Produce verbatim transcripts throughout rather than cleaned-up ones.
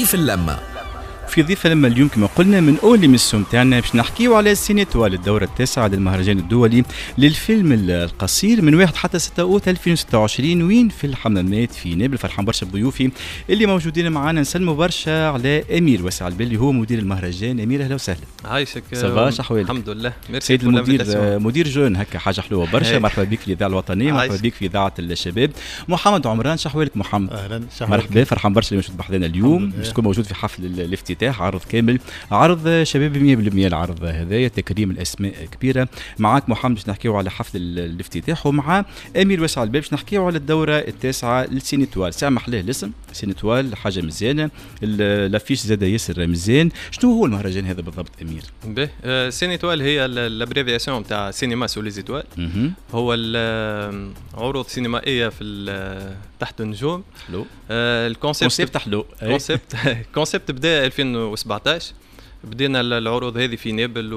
ضيف اللمة. في ضيف لما اليوم كما قلنا من اول ايميسيون تاعنا باش نحكيو على سينيتوال الدوره التاسعه للمهرجان الدولي للفيلم القصير من واحد حتى ستة أوت ألفين وستة وعشرين وين في الحمامات في نابل. فرحان برشا بضيوفي اللي موجودين معنا. نسلموا برشا على امير واسع البال اللي هو مدير المهرجان. امير اهلا وسهلا. عايشك. صباح احوالك؟ الحمد لله. سيد المدير مدير جون هكا حاجه حلوه برشا. مرحبا بك في الاذاعه الوطنيه. مرحبا بك في اذاعه الشباب. محمد عمران شحوالك محمد؟ اهلا مرحبا. فرحان برشا اللي موجود بحذنا اليوم باش تكون موجود في حفل الافتتاح عرض كامل عرض شباب مية بالمية. العرض هذايا تكريم الاسماء كبيره. معاك محمد باش نحكيو على حفل الافتتاح ومع امير واسع الباب باش نحكيو على الدوره التاسعه للسينيتوال. سامح له الاسم سينيتوال حاجه مزيانه. لافيش زاد ياسر مزيان. شنو هو المهرجان هذا بالضبط امير؟ به آه سينيتوال هي لابريفياسيون تاع سينما سو لي زيتوال. هو عروض سينمائيه في تحت النجوم. حلو. آه الكونسيبت حلو. كونسيبت كونسيبت بدا ألفين وسبعطاش. بدينا العروض هذه في نابل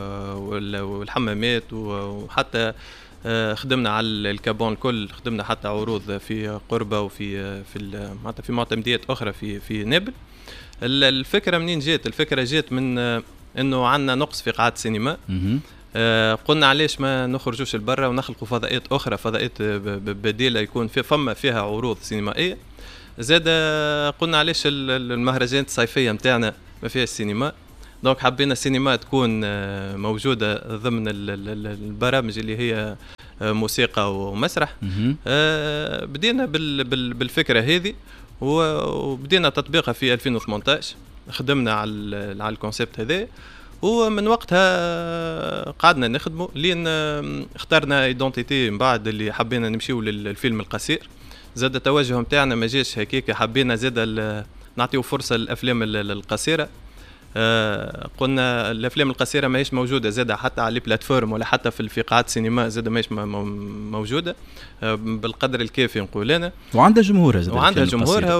والحمامات وحتى خدمنا على الكابون الكل. خدمنا حتى عروض في قربة وفي في حتى في معتمديات اخرى في في نابل. الفكره منين جات؟ الفكره جات من انه عندنا نقص في قاعات السينما. آه قلنا علاش ما نخرجوش لبرا ونخلقوا فضاءات اخرى، فضاءات بديله يكون في فما فيها عروض سينمائيه. زاد قلنا علاش المهرجانات الصيفيه نتاعنا ما فيها السينما. دونك حبينا السينما تكون موجوده ضمن البرامج اللي هي موسيقى ومسرح. آه بدينا بالفكره هذه وبدينا تطبيقها في ألفين وثمانطاش. خدمنا على على الكونسيبت هذا ومن وقتها قعدنا نخدمه لين اخترنا ايدونتيتي من بعد اللي حبينا نمشيو للفيلم القصير. زاد التوجه نتاعنا ما جاش هكاك، حبينا زاد نعطيو فرصه للافلام القصيره. آه قلنا الافلام القصيره ماهيش موجوده زاد حتى على البلاتفورم ولا حتى في قاعات السينما زاد ماهيش موجوده آه بالقدر الكافي نقول انا. وعندها جمهورها زاد وعندها جمهورها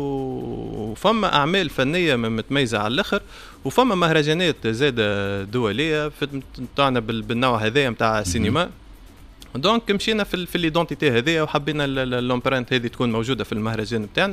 وفما اعمال فنيه متميزه على الاخر. وفما مهرجانات زاد دوليه في تاعنا بالنوع هذايا نتاع السينما. دونك مشينا في في الايدونتيتي هذيا وحبينا الامبرانت هذه تكون موجوده في المهرجان نتاعنا.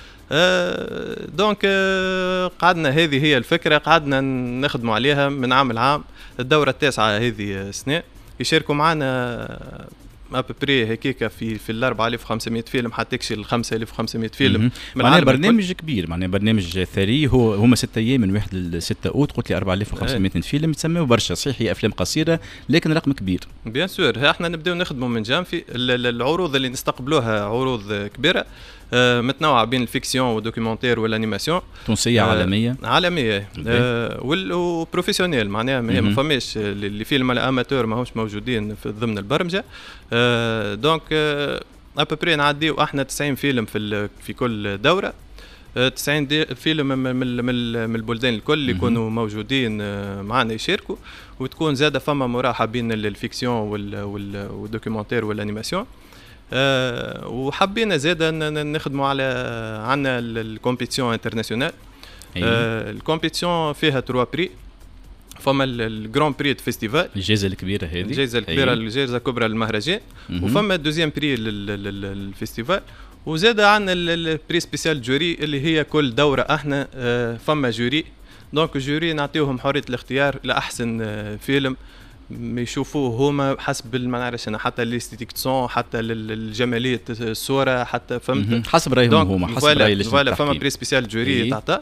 آه دونك آه قعدنا هذه هي الفكرة، قعدنا نخدموا عليها من عام العام. الدورة التاسعة هذه سنة يشاركوا معنا أبري هكيكا في في الأربعة آلاف وخمسمائة فيلم حتى يكشي الخمسة آلاف وخمسمائة فيلم. معناه برنامج كبير، معناه برنامج ثري. هو هما ستة أيام من واحد لستة أوت. قلت لي أربعة آلاف وخمسمائة فيلم تسميه برشا. صحيح هي أفلام قصيرة لكن رقم كبير. بيان سور احنا نبداو نخدموا من جانفي. العروض اللي نستقبلوها عروض كبيرة آه متنوعة بين الفيكسيون والدوكيومنتير والانيماسيون. تونسية آه عالمية عالمية آه وبروفيسيونيل. معناها ما فماش اللي فيلم الاماتور ماهوش موجودين في ضمن البرمجة. آه دونك آه ابري نعديو احنا تسعين فيلم في في كل دورة. آه تسعين فيلم من, من, من البلدان الكل اللي يكونوا موجودين آه معنا يشاركوا. وتكون زادة فما مراحة بين الفيكسيون والدوكيومنتير والانيماسيون. أه وحبينا زادا نخدموا على عنا الكومبيتيشن انترناسيونال. أه الكومبيتيشن فيها تروا بري. فما الجران بري فيستيفال الجائزه الكبيره هذه، الجائزه الكبيره الجائزه الكبرى للمهرجان. وفما الدوزيام بري للفيستيفال. وزادا عنا البري سبيسيال جوري اللي هي كل دوره احنا أه فما جوري. دونك الجوري نعطيوهم حريه الاختيار لاحسن أه فيلم يشوفوه هما حسب ما نعرفش انا حتى الاستيتيك سون حتى الجماليه الصوره حتى فهمت حسب رايهم هما حسب راي اللي فوالا فما بري سبيسيال جوري تعطى.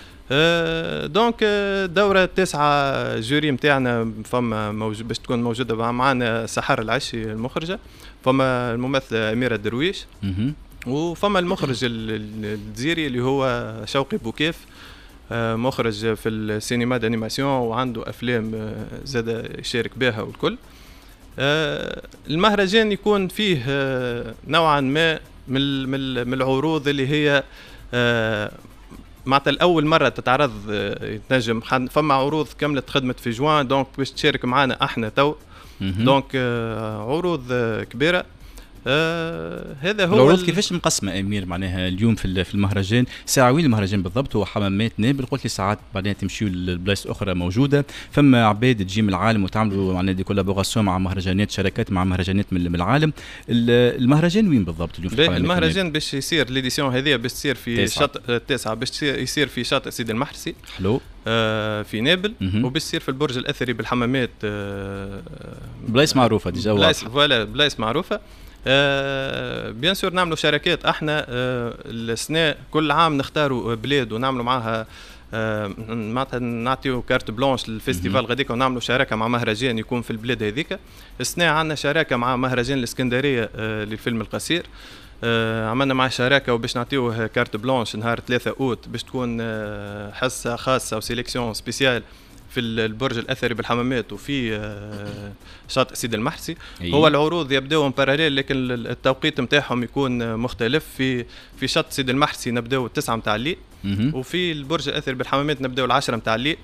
أه دونك الدوره التاسعه جوري نتاعنا فما موجود باش تكون موجوده معنا سحر العشي المخرجه. فما الممثله اميره درويش. وفما المخرج الجزيري اللي هو شوقي بوكيف مخرج في السينما دانيماسيون وعنده افلام زاد يشارك بها والكل. المهرجان يكون فيه نوعا ما من من العروض اللي هي معناتها الاول مره تتعرض يتنجم. فما عروض كملت خدمت في جوان دونك باش تشارك معنا احنا تو. دونك عروض كبيره. آه هذا هو العروض كيفاش مقسمه امير معناها اليوم في في المهرجان ساعه وين المهرجان بالضبط؟ هو حمامات نابل قلت لي ساعات بعدين تمشيوا لبلايص اخرى موجوده، فما عباد تجي من العالم وتعملوا معناها دي كولابوراسيون مع مهرجانات شركات مع مهرجانات من العالم. المهرجان وين بالضبط اليوم في المهرجان؟ باش يصير ليديسيون هذه باش تصير في شاطئ التاسعه، باش يصير في شاطئ سيدي المحرسي حلو آه في نابل، وباش يصير في البرج الاثري بالحمامات آه بلايص معروفه ديجا بلايص فوالا بلايص معروفه. آه بيان سور نعملوا شركات احنا آه السنه كل عام نختاروا بلاد ونعملوا معها آه معناتها نعطيو كارت بلانش للفيستيفال غاديك ونعملوا شراكه مع مهرجان يكون في البلاد هذيك. السنه عندنا شراكه مع مهرجان الاسكندريه آه للفيلم القصير، آه عملنا معاه شراكه وباش نعطيوه كارت بلانش نهار ثلاثة اوت باش تكون آه حصه خاصه وسيليكسيون سبيسيال في البرج الاثري بالحمامات وفي شاطئ سيدي المحرسي. أيه. هو العروض يبداو باراليل لكن التوقيت نتاعهم يكون مختلف. في في شاطئ سيدي المحرسي نبداو التسعة متاع الليل، وفي البرج الاثري بالحمامات نبداو العشرة متاع الليل.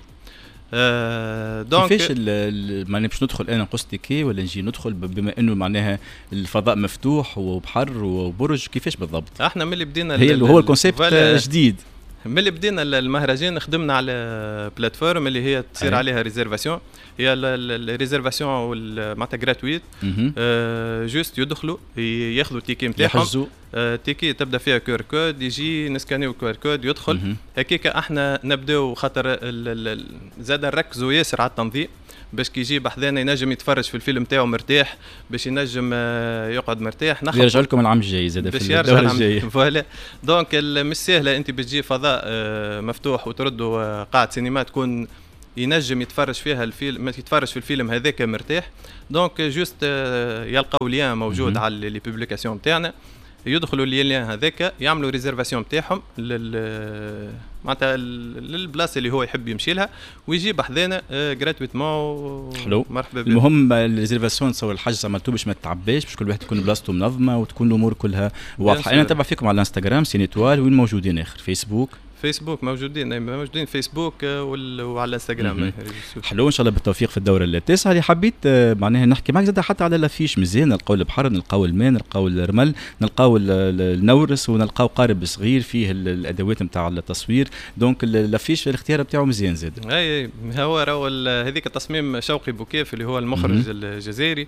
آه دونك كيفاش معناها باش ندخل انا قصتي ولا نجي ندخل بما انه معناها الفضاء مفتوح وبحر وبرج كيفاش بالضبط؟ احنا ملي بدينا هي هو الكونسيبت جديد ملي بدينا المهرجان خدمنا على بلاتفورم اللي هي تصير أيه. عليها ريزيرفاسيون، هي الريزيرفاسيون معناتها جراتويت آه جوست يدخلوا ياخذوا التيكي نتاعهم آه تيكي تبدا فيها كور كود يجي نسكانيو كور كود يدخل هكاك. احنا نبداو خاطر زاد نركزوا ياسر على التنظيم باش كي يجي بحذانا ينجم يتفرج في الفيلم تاعو مرتاح، باش ينجم يقعد مرتاح. ناخذ يرجع لكم العام الجاي زاد في الدور الجاي فوالا. دونك مش سهله انت بتجي فضاء مفتوح وتردوا قاعه سينما تكون ينجم يتفرج فيها الفيلم يتفرج في الفيلم هذاك مرتاح. دونك جوست يلقاو ليان موجود على لي بوبليكاسيون تاعنا، يدخلوا الليان هذاك يعملوا ريزيرفاسيون تاعهم لل معناتها للبلاصه اللي هو يحب يمشي لها ويجي بحذانا غراتويتمون. حلو مرحبا بك. المهم الريزيرفاسيون تصور الحجز عملتوه باش ما تتعباش، باش كل واحد تكون بلاصته منظمه وتكون الامور كلها واضحه. انا نتابع فيكم على الانستغرام سينيتوال، وين موجودين اخر؟ فيسبوك فيسبوك موجودين موجودين فيسبوك وعلى الانستغرام. حلو ان شاء الله بالتوفيق في الدوره التاسعه. اللي حبيت معناها نحكي معك زاد حتى على لافيش مزيان، نلقاو البحر نلقاو الماء نلقاو الرمل نلقاو النورس ونلقاو قارب صغير فيه الادوات نتاع التصوير. دونك لافيش الاختيار بتاعه مزيان زاد. اي هو راهو هذيك التصميم شوقي بوكيف اللي هو المخرج الجزائري.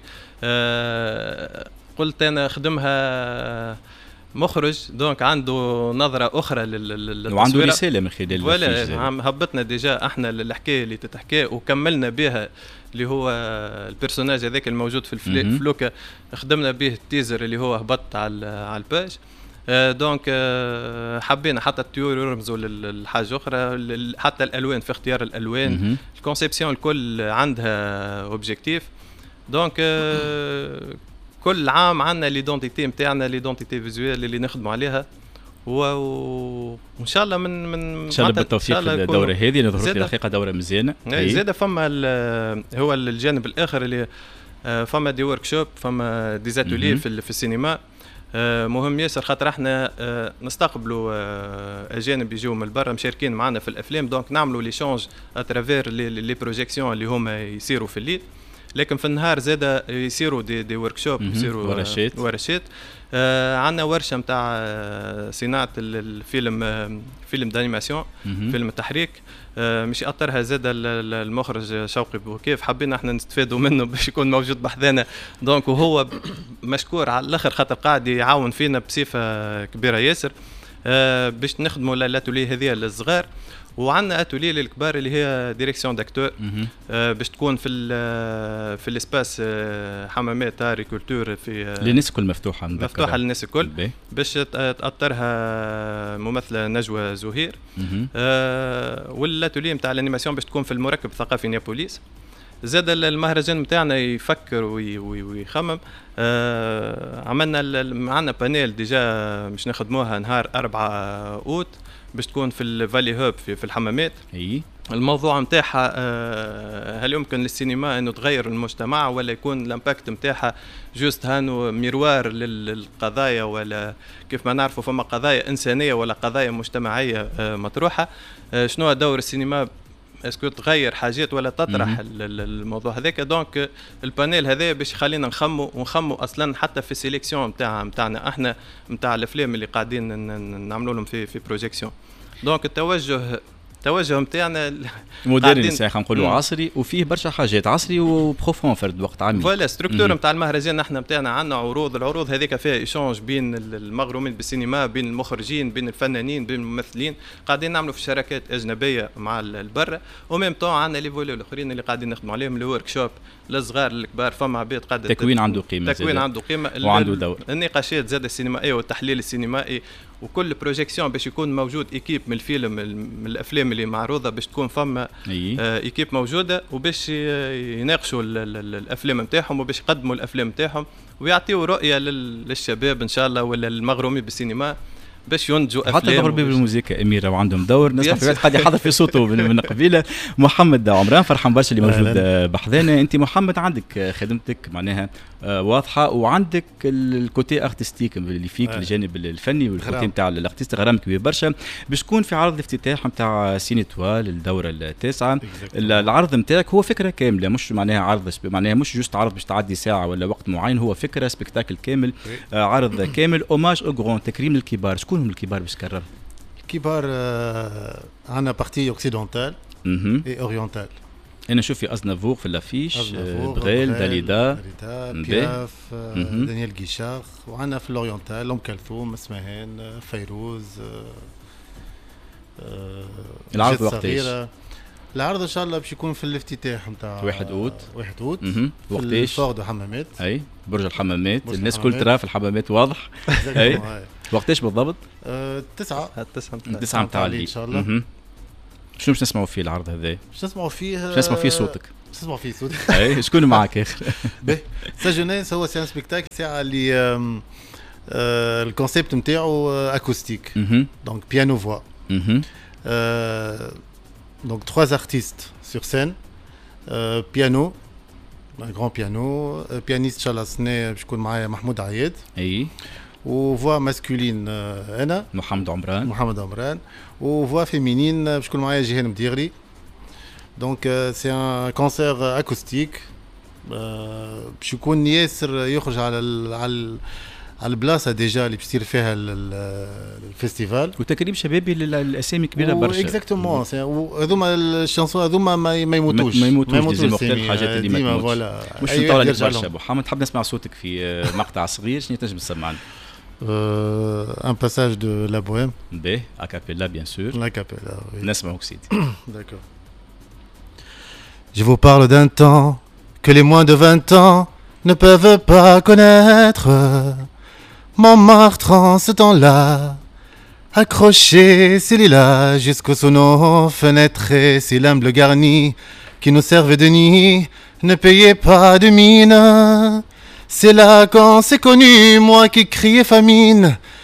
آه قلت انا خدمها مخرج دونك عنده نظرة أخرى للتصوير وعنده رسالة من خلال ولا هبطنا ديجا احنا الحكاية اللي تتحكي وكملنا بها اللي هو البرسوناج هذاك الموجود في الفلوكة خدمنا به التيزر اللي هو هبط على على الباج. آه دونك آه حبينا حتى الطيور يرمزوا للحاجة أخرى، حتى الألوان في اختيار الألوان الكونسيبسيون الكل عندها أوبجيكتيف. دونك آه كل عام عندنا ليدونتيتي نتاعنا ليدونتيتي فيزوال اللي نخدموا عليها وان شاء الله من من ان شاء الله بالتوفيق في الدوره هذه. نظهر في الحقيقه دوره مزيانه. زاده فما هو الجانب الاخر اللي فما دي ورك شوب فما دي زاتولي في, في السينما مهم ياسر خاطر احنا نستقبلوا اجانب يجوا من برا مشاركين معنا في الافلام. دونك نعملوا ليشونج اترافير لي بروجيكسيون اللي هما يصيروا في الليل، لكن في النهار زاده يصيروا دي دي ورك شوب يصيروا ورشات ورشات. آه عندنا ورشه نتاع صناعه الفيلم آه فيلم دانيماسيون فيلم التحريك آه مش اطرها زاده المخرج شوقي بوكيف، حبينا احنا نستفادوا منه باش يكون موجود بحذانا. دونك وهو مشكور على الاخر خاطر قاعد يعاون فينا بصفه كبيره ياسر آه باش نخدموا لاتولي هذه للصغار. وعندنا اتولي للكبار اللي هي ديريكسيون داكتور آه باش تكون في في الاسباس آه حمامات اريكولتور في آه للناس الكل مفتوحه مفتوحه للناس الكل باش تاطرها ممثله نجوى زهير آه والاتولي نتاع الانيماسيون باش تكون في المركب الثقافي نيابوليس. زاد المهرجان نتاعنا يفكر ويخمم آه عملنا معنا بانيل ديجا مش نخدموها نهار أربعة أوت باش تكون في الفالي هوب في, في الحمامات. اي الموضوع نتاعها آه هل يمكن للسينما انه تغير المجتمع ولا يكون الامباكت نتاعها جوست هانو ميروار للقضايا، ولا كيف ما نعرفوا فما قضايا انسانيه ولا قضايا مجتمعيه آه مطروحه. آه شنو دور السينما اسكو تغير حاجات ولا تطرح الموضوع هذاك. دونك البانيل هذا باش يخلينا نخمو ونخمو اصلا حتى في السيليكسيون نتاع نتاعنا احنا نتاع الافلام اللي قاعدين نعملوا لهم في في بروجيكسيون. دونك التوجه التوجه نتاعنا مودرن ساعه نقولوا عصري وفيه برشا حاجات عصري وبروفون فرد وقت عميق. فوالا ستركتور نتاع المهرجان احنا نتاعنا عندنا عروض، العروض هذيك فيها ايشونج بين المغرومين بالسينما، بين المخرجين، بين الفنانين، بين الممثلين، قاعدين نعملوا في شراكات اجنبيه مع البرة، وميم طون عندنا لي فولي الاخرين اللي قاعدين نخدموا عليهم الورك شوب للصغار للكبار. فما عباد قاعده تكوين عنده قيمه، تكوين عنده قيمه وعنده دور، النقاشات زاد السينمائيه والتحليل السينمائي، وكل بروجيكسيون باش يكون موجود ايكيب من الفيلم من الافلام اللي معروضه باش تكون فما آه ايكيب موجوده وباش يناقشوا الافلام نتاعهم وباش يقدموا الافلام نتاعهم ويعطيوا رؤيه للشباب ان شاء الله ولا المغرومين بالسينما باش ينتجوا افلام. حتى المغربين بالموسيقى اميره وعندهم دور، نسمع في قاعد يحضر في صوته من قبيله. محمد عمران فرحان برشا اللي موجود بحذانا. انت محمد عندك خدمتك معناها واضحه وعندك الكوتي ارتستيك اللي فيك آه. الجانب الفني والكوتي نتاع الارتست غرام كبير برشا باش تكون في عرض الافتتاح نتاع سينيتوال الدوره التاسعه. العرض نتاعك هو فكره كامله، مش معناها عرض معناها مش جوست عرض باش تعدي ساعه ولا وقت معين، هو فكره سبيكتاكل كامل آه عرض كامل اوماج او غران تكريم للكبار. شكون هم الكبار باش تكرر؟ الكبار آه عندنا بارتي اوكسيدونتال اي اورينتال. انا نشوف في ازنافور في الافيش، بغيل، داليدا، بياف، دانيال غيشار، وعندنا في الاورينتال ام كلثوم، اسمهان، فيروز. العرض وقتاش؟ العرض ان شاء الله باش يكون في الافتتاح نتاع واحد اوت. واحد اوت وقتاش؟ في فورد وحمامات. اي برج الحمامات، الناس كل ترى في الحمامات واضح. اي وقتاش بالضبط؟ تسعة التسعة تسعة نتاع الليل ان شاء الله. شنو باش نسمعوا فيه العرض هذا؟ باش نسمعوا فيه باش نسمعوا فيه صوتك. باش نسمعوا فيه صوتك. اي شكون معك اخر؟ باهي سا جونيس هو سي ان سبيكتاكل ساعه اللي الكونسيبت نتاعو اكوستيك دونك بيانو فوا. دونك trois artistes sur scène, euh, piano, un grand piano, euh, pianiste chalasné باش يكون معايا محمود عياد. اي وفوا ماسكولين انا محمد عمران محمد عمران وفوا فيمينين باش يكون معايا جيهان مديغري. دونك سي ان كونسير اكوستيك باش يكون ياسر يخرج على ال على ال على البلاصه ديجا اللي بيصير فيها الفيستيفال وتكريم شبابي للاسامي كبيره برشا. اكزاكتومون هذوما الشانسون هذوما ما يموتوش ما يموتوش زي مختلف الحاجات اللي ما يموتوش. فوالا مش نطول عليك برشا محمد، تحب نسمع صوتك في مقطع صغير شنو تنجم تسمعنا؟ ان باساج دو لا بوهيم به اكابيلا بيان سور. لا كابيلا نسمعوك سيدي. D'accord. Je vous parle d'un temps que les moins de vingt ans ne peuvent pas connaître. Montmartre en ce temps-là, accroché ses lilas jusqu'aux sous nos fenêtres et ses l'humble garni qui nous servait de nid ne payait pas de mine. C'est là qu'on s'est connu, moi qui criais famine